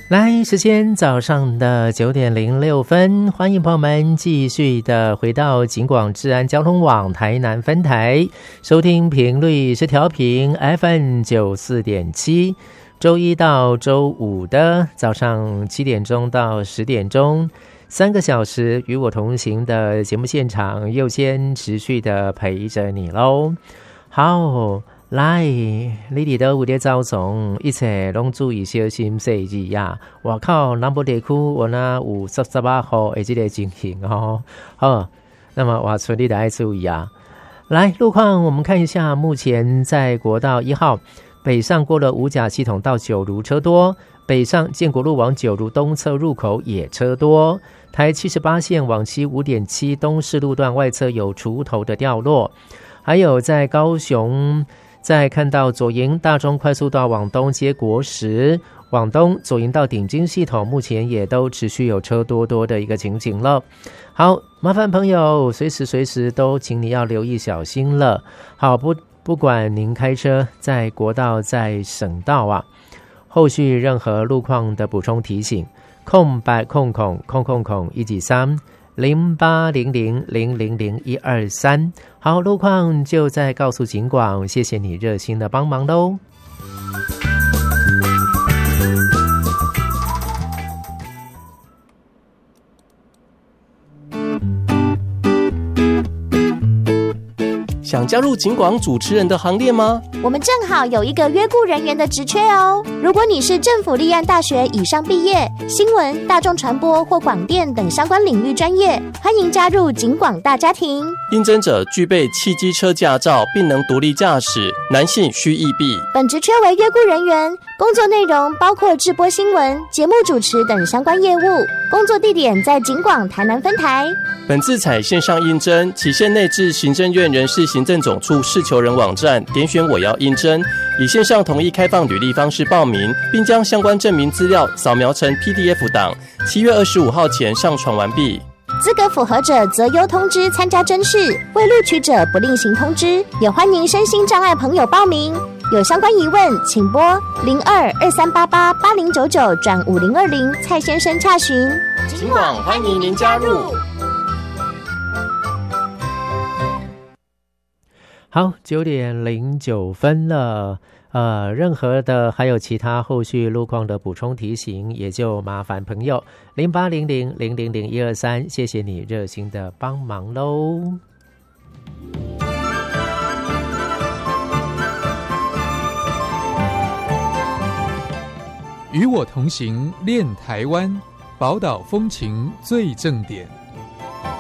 来，时间早上的9:06，欢迎朋友们继续的回到警广治安交通网台南分台，收听频率是调频 FM94.7，周一到周五的早上7点钟到10点钟，3个小时与我同行的节目现场又先持续的陪着你咯。好，来，你哋都有在走从，一切拢注意小心细致呀。外口南部地区我呢有18号的这个情形哦。好，那么外出你得要注意啊。来，路况我们看一下，目前在国道1号北上过了五甲系统到九如车多，北上建国路往九如东侧入口也车多。台78线往西 5.7 东势路段外侧有锄头的掉落，还有在高雄。再看到左营大中快速道往东接国十，往东左营到顶金系统目前也都持续有车多的一个情景了。好，麻烦朋友随时都请你要留意小心了。好，不管您开车在国道在省道啊，后续任何路况的补充提醒，0800000123，好，路况就在告诉警广，谢谢你热心的帮忙喽。 想加入警广主持人的行列吗？ 我们正好有一个约雇人员的职缺哦。如果你是政府立案大学以上毕业，新闻、大众传播或广电等相关领域专业，欢迎加入警广大家庭。 应征者具备汽机车驾照，并能独立驾驶，男性需役毕。 本职缺为约雇人员，工作内容包括制播新闻、节目主持等相关业务，工作地点在警广台南分台。 本次采线上应征，期限内至行政院人事行政总处事求人网站点选我要应征，以线上统一开放履历方式报名，并将相关证明资料扫描成 PDF 档，7月25号前上传完毕。 资格符合者择优通知参加甄试，未录取者不另行通知。也欢迎身心障碍朋友报名，有相关疑问请拨0223888099转5020蔡先生洽询。 警广欢迎您加入。 好，9:09了。任何的还有其他后续路况的补充提醒，也就麻烦朋友0800000123，谢谢你热心的帮忙喽。 与我同行练台湾，宝岛风情最正点。